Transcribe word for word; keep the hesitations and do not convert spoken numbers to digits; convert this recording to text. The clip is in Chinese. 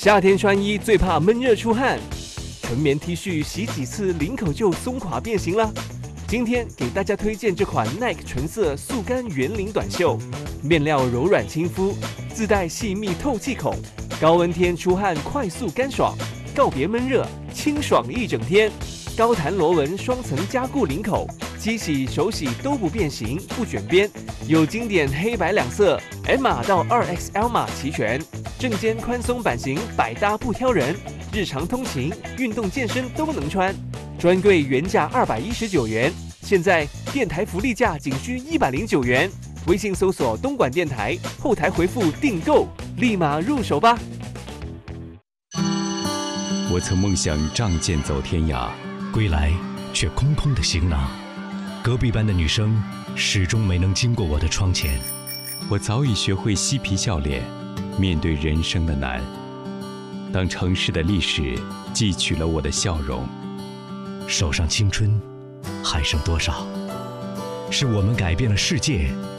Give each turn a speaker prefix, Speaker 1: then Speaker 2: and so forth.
Speaker 1: 夏天穿衣最怕闷热出汗，纯棉 T 恤洗几次领口就松垮变形了。今天给大家推荐这款 Nike 纯色速干圆领短袖，面料柔软亲肤，自带细密透气孔，高温天出汗快速干爽，告别闷热，清爽一整天。高弹螺纹双层加固领口，机洗手洗都不变形不卷边，有经典黑白两色 ，M 码到 二 X L 码齐全，正肩宽松版型百搭不挑人，日常通勤、运动健身都能穿。专柜原价二百一十九元，现在电台福利价仅需一百零九元。微信搜索东莞电台，后台回复订购，立马入手吧。
Speaker 2: 我曾梦想仗剑走天涯，
Speaker 3: 归来却空空的行囊。隔壁班的女生始终没能经过我的窗前。
Speaker 2: 我早已学会嬉皮笑脸，面对人生的难。当城市的历史汲取了我的笑容，
Speaker 3: 手上青春还剩多少？是我们改变了世界，